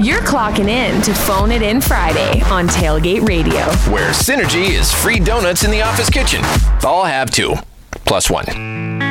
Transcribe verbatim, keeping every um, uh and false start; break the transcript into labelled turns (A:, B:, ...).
A: You're clocking in to Phone It In Friday on Tailgate Radio,
B: where synergy is free donuts in the office kitchen. I'll have two, plus one.